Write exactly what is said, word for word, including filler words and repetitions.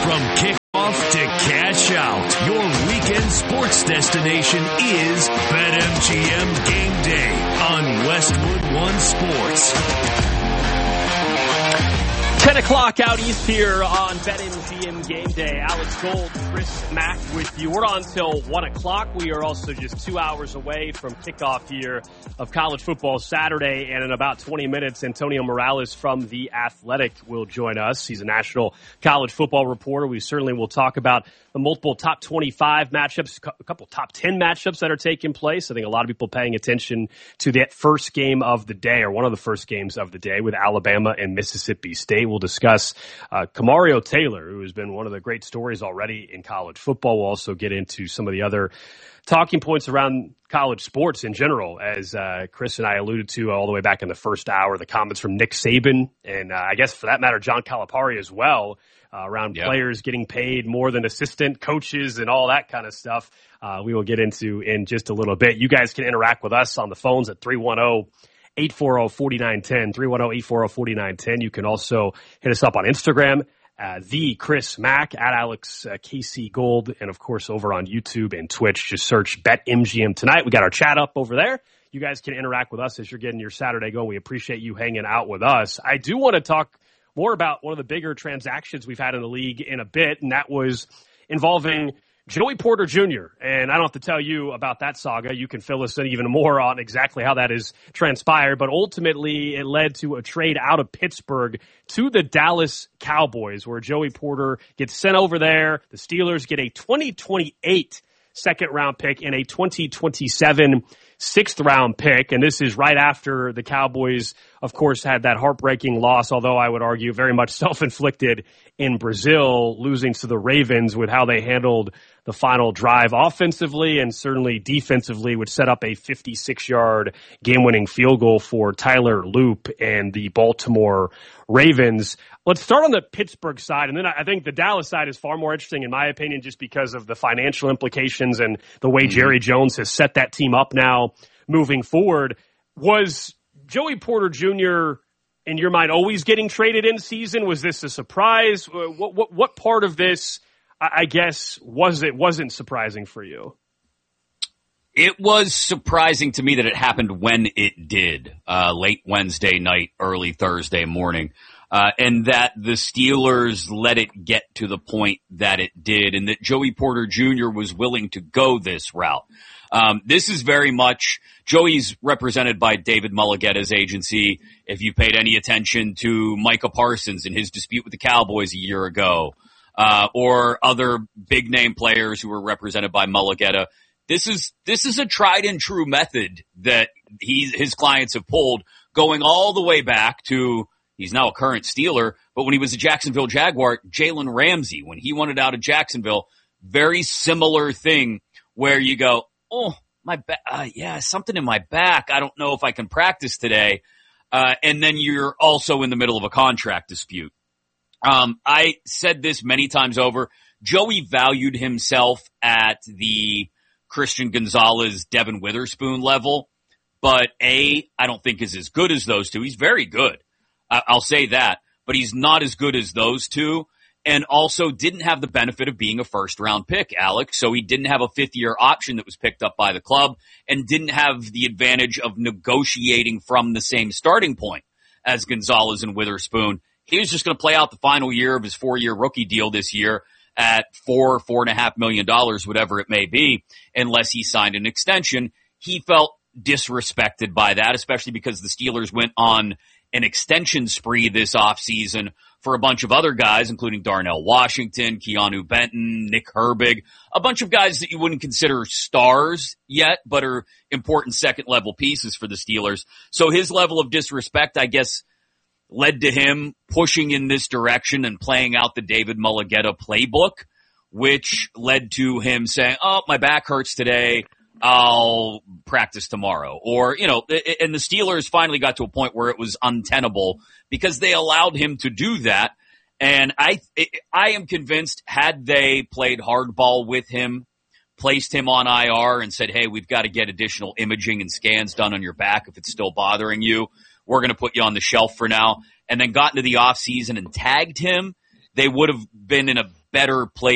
From kickoff to cash out, your weekend sports destination is BetMGM Game Day on Westwood One Sports. ten o'clock out east here on BetMGM Game Day. Alex Gold, Chris Mack with you. We're on till one o'clock. We are also just two hours away from kickoff here of college football Saturday. And in about twenty minutes, Antonio Morales from The Athletic will join us. He's a national college football reporter. We certainly will talk about the multiple top twenty-five matchups, a couple top ten matchups that are taking place. I think a lot of people paying attention to that first game of the day, or one of the first games of the day, with Alabama and Mississippi State. We'll discuss uh, Kamario Taylor, who has been one of the great stories already in college football. We'll also get into some of the other talking points around college sports in general, as uh, Chris and I alluded to all the way back in the first hour, the comments from Nick Saban, and uh, I guess for that matter, John Calipari as well, uh, around yep. players getting paid more than assistant coaches and all that kind of stuff. Uh, we will get into in just a little bit. You guys can interact with us on the phones at three one zero, eight four zero, four nine one zero, three one zero, eight four zero, four nine one zero. You can also hit us up on Instagram, uh, the Chris Mack, at Alex uh, K C Gold, and of course over on YouTube and Twitch. Just search BetMGM Tonight. We got our chat up over there. You guys can interact with us as you're getting your Saturday going. We appreciate you hanging out with us. I do want to talk more about one of the bigger transactions we've had in the league in a bit, and that was involving Joey Porter Junior And I don't have to tell you about that saga. You can fill us in even more on exactly how that has transpired. But ultimately, it led to a trade out of Pittsburgh to the Dallas Cowboys, where Joey Porter gets sent over there. The Steelers get a twenty twenty-eight second-round pick and a twenty twenty-seven sixth-round pick. And this is right after the Cowboys, of course, had that heartbreaking loss, although I would argue very much self-inflicted, in Brazil, losing to the Ravens with how they handled the final drive offensively and certainly defensively, which set up a fifty-six-yard game-winning field goal for Tyler Loop and the Baltimore Ravens. Let's start on the Pittsburgh side, and then I think the Dallas side is far more interesting, in my opinion, just because of the financial implications and the way Jerry Jones has set that team up now moving forward. Was Joey Porter Junior, in your mind, always getting traded in season? Was this a surprise? What what, what part of this, I guess, was it wasn't surprising for you? It was surprising to me that it happened when it did, uh, late Wednesday night, early Thursday morning, uh, and that the Steelers let it get to the point that it did, and that Joey Porter Junior was willing to go this route. Um, this is very much, Joey's represented by David Mulligetta's agency. If you paid any attention to Micah Parsons and his dispute with the Cowboys a year ago, uh, or other big name players who were represented by Mulligetta, This is, this is a tried and true method that he, his clients have pulled, going all the way back to, he's now a current Steeler, but when he was a Jacksonville Jaguar, Jalen Ramsey, when he wanted out of Jacksonville, very similar thing where you go, oh, my back, uh, yeah, something in my back. I don't know if I can practice today. Uh, and then you're also in the middle of a contract dispute. Um, I said this many times over. Joey valued himself at the Christian Gonzalez, Devin Witherspoon level, but A, I don't think is as good as those two. He's very good. I- I'll say that, but he's not as good as those two, and also didn't have the benefit of being a first round pick, Alex. So he didn't have a fifth year option that was picked up by the club, and didn't have the advantage of negotiating from the same starting point as Gonzalez and Witherspoon. He was just going to play out the final year of his four year rookie deal this year at four, four and a half million dollars, whatever it may be, unless he signed an extension. He felt disrespected by that, especially because the Steelers went on an extension spree this offseason for a bunch of other guys, including Darnell Washington, Keanu Benton, Nick Herbig, a bunch of guys that you wouldn't consider stars yet, but are important second-level pieces for the Steelers. So his level of disrespect, I guess, led to him pushing in this direction and playing out the David Mulligetta playbook, which led to him saying, oh, my back hurts today, I'll practice tomorrow. Or, you know, and the Steelers finally got to a point where it was untenable because they allowed him to do that. And I, I am convinced had they played hardball with him, placed him on I R and said, hey, we've got to get additional imaging and scans done on your back if it's still bothering you, we're going to put you on the shelf for now, and then got into the offseason and tagged him, they would have been in a better play